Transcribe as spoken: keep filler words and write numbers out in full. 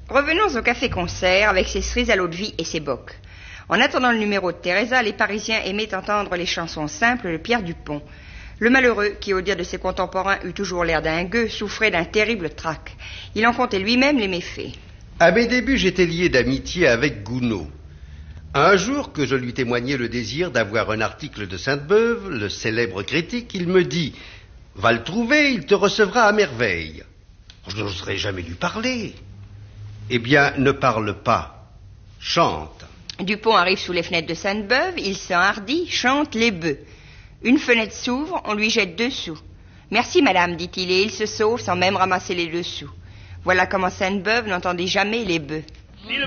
Revenons au café-concert avec ses cerises à l'eau de vie et ses bocs. En attendant le numéro de Teresa, les Parisiens aimaient entendre les chansons simples de Pierre Dupont. Le malheureux, qui au dire de ses contemporains eut toujours l'air d'un gueux, souffrait d'un terrible trac. Il en comptait lui-même les méfaits. À mes débuts, j'étais lié d'amitié avec Gounod. Un jour que je lui témoignais le désir d'avoir un article de Sainte-Beuve, le célèbre critique, il me dit « Va le trouver, il te recevra à merveille. » Je n'oserais jamais lui parler. Eh bien, ne parle pas, chante. Dupont arrive sous les fenêtres de Sainte-Beuve, il s'enhardit, chante les bœufs. Une fenêtre s'ouvre, on lui jette deux sous. « Merci, madame, dit-il, et il se sauve sans même ramasser les deux sous. Voilà comment Sainte-Beuve n'entendait jamais les bœufs. Si le